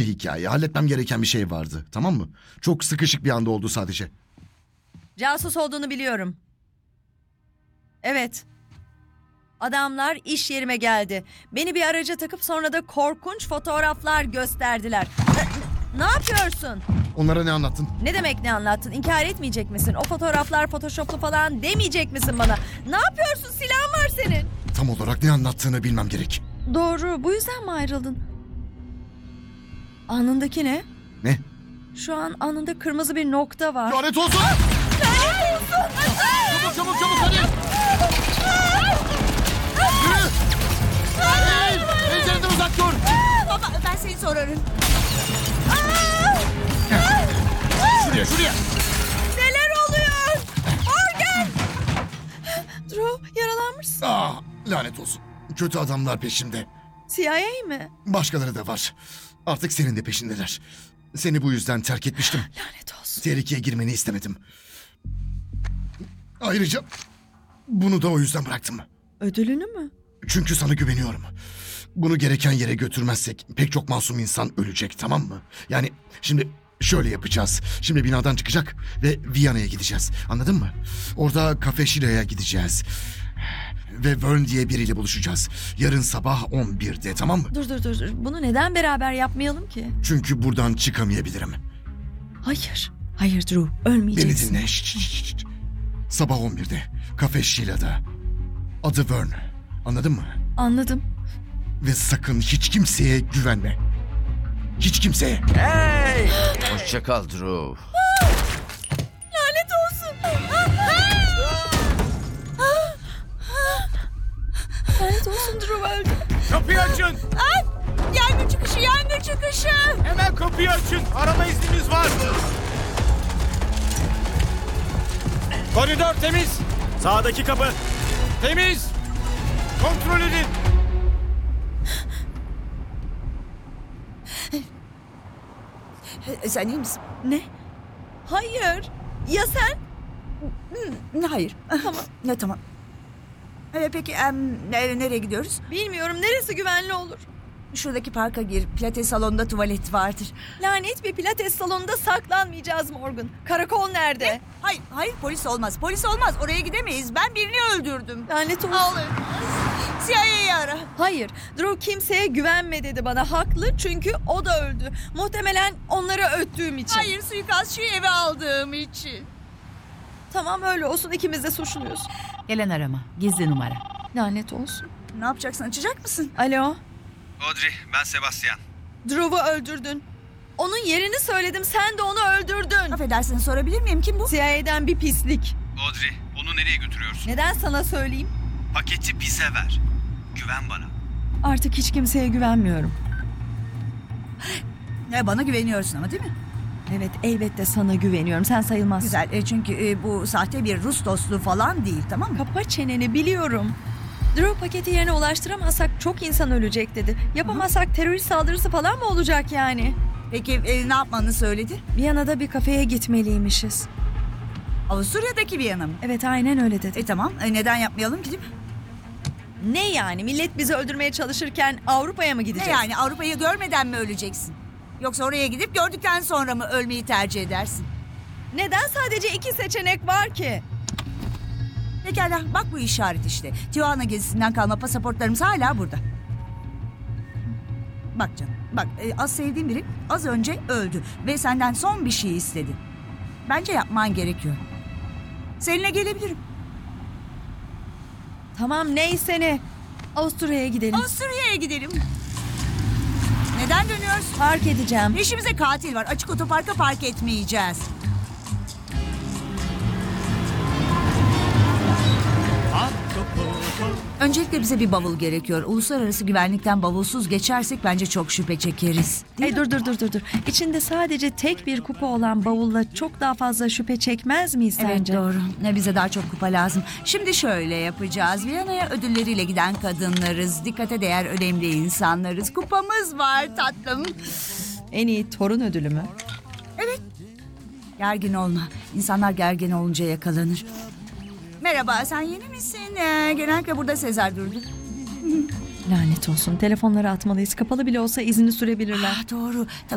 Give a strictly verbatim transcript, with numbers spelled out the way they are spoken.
hikaye. Halletmem gereken bir şey vardı. Tamam mı? Çok sıkışık bir anda oldu sadece. Casus olduğunu biliyorum. Evet. Adamlar iş yerime geldi. Beni bir araca takıp sonra da korkunç fotoğraflar gösterdiler. Ne, ne yapıyorsun? Onlara ne anlattın? Ne demek ne anlattın? İnkar etmeyecek misin? O fotoğraflar photoshoplu falan demeyecek misin bana? Ne yapıyorsun? Silahın var senin. Tam olarak ne anlattığını bilmem gerek. Doğru. Bu yüzden mi ayrıldın? Alnındaki ne? Ne? Şu an alnında kırmızı bir nokta var. Lanet olsun! Lanet olsun! Çabuk çabuk çabuk hadi! Yürü! Hey! Pencereden uzak dur! Baba ben seni sorarım. Şuraya şuraya! Neler oluyor? Morgan! Drew yaralanmışsın. Ah, lanet olsun. Kötü adamlar peşimde. C I A mi? Başkaları da var. Artık senin de peşindeler. Seni bu yüzden terk etmiştim. Lanet olsun. Tehlikeye girmeni istemedim. Ayrıca bunu da o yüzden bıraktım. Ödülünü mü? Çünkü sana güveniyorum. Bunu gereken yere götürmezsek pek çok masum insan ölecek, tamam mı? Yani şimdi şöyle yapacağız. Şimdi binadan çıkacak ve Viyana'ya gideceğiz. Anladın mı? Orada Cafe Shila'ya gideceğiz. Ve Vern diye biriyle buluşacağız. Yarın sabah on birde, tamam mı? Dur dur dur. Bunu neden beraber yapmayalım ki? Çünkü buradan çıkamayabilirim. Hayır. Hayır Drew. Beni Ölmeyeceksin. dinle. Şşt, şşt, şşt. Sabah on birde Cafe Shila'da. Adı Vern. Anladın mı? Anladım. Ve sakın hiç kimseye güvenme. Hiç kimseye. Hey! Hoşça kal Drew. Lanet olsun. Lanet olsun Drew öldü. Kapıyı açın. Ay! Yangın çıkışı, yangın çıkışı. Hemen kapıyı açın. Arama iznimiz var. Koridor temiz. Sağdaki kapı. Temiz. Kontrol edin. E, Sen iyi misin? Ne? Hayır. Ya sen? Hı, Hayır. Tamam. Ne tamam. E, peki em, ne- nereye gidiyoruz? Bilmiyorum. Neresi güvenli olur? Şuradaki parka gir. Pilates salonunda tuvalet vardır. Lanet bir pilates salonunda saklanmayacağız Morgan. Karakol nerede? Hayır, hayır polis olmaz. Polis olmaz. Oraya gidemeyiz. Ben birini öldürdüm. Lanet olsun. Al. C I A'yı ara. Hayır. Drew kimseye güvenme dedi bana. Haklı çünkü o da öldü. Muhtemelen onlara öttüğüm için. Hayır, suikastçıyı eve aldığım için. Tamam öyle olsun. İkimiz de suçluyuz. Gelen arama. Gizli numara. Lanet olsun. Ne yapacaksın? Açacak mısın? Alo. Audrey, ben Sebastian. Drew'u öldürdün. Onun yerini söyledim. Sen de onu öldürdün. Affedersin, sorabilir miyim? Kim bu? C I A'den bir pislik. Audrey, onu nereye götürüyorsun? Neden sana söyleyeyim? Paketi bize ver. Güven bana. Artık hiç kimseye güvenmiyorum. E, bana güveniyorsun ama değil mi? Evet elbette sana güveniyorum. Sen sayılmazsın. Güzel. E, çünkü e, bu sahte bir Rus dostluğu falan değil, tamam mı? Kapa çeneni biliyorum. Drew paketi yerine ulaştıramazsak çok insan ölecek dedi. Yapamazsak terörist saldırısı falan mı olacak yani? Peki e, ne yapmanı söyledi? Viyana'da bir kafeye gitmeliymişiz. Avusturya'daki Viyana mı? Evet aynen öyle dedi. E tamam. E, neden yapmayalım ki değil mi? Ne yani millet bizi öldürmeye çalışırken Avrupa'ya mı Ne gideceğiz? yani Avrupa'yı görmeden mi öleceksin? Yoksa oraya gidip gördükten sonra mı ölmeyi tercih edersin? Neden sadece iki seçenek var ki? Pekala bak bu işaret işte. Tijuana gezisinden kalma pasaportlarımız hala burada. Bak canım bak e, az sevdiğim biri az önce öldü ve senden son bir şey istedi. Bence yapman gerekiyor. Seninle gelebilirim. Tamam neyse ne. Avusturya'ya gidelim. Avusturya'ya gidelim. Neden dönüyoruz? Park edeceğim. Peşimize katil var. Açık otoparka park etmeyeceğiz. Öncelikle bize bir bavul gerekiyor. Uluslararası güvenlikten bavulsuz geçersek bence çok şüphe çekeriz. Değil Hey, mi? dur dur dur dur dur. İçinde sadece tek bir kupa olan bavulla çok daha fazla şüphe çekmez miyiz Evet sence? doğru. Ne bize daha çok kupa lazım. Şimdi şöyle yapacağız. Viyana'ya ödülleriyle giden kadınlarız. Dikkate değer önemli insanlarız. Kupamız var tatlım. En iyi torun ödülü mü? Gergin olma. İnsanlar gergin olunca yakalanır. Merhaba, sen yeni misin? Ee, genellikle burada Sezar durdu. Lanet olsun. Telefonları atmalıyız. Kapalı bile olsa izini sürebilirler. Ah, doğru. Tabii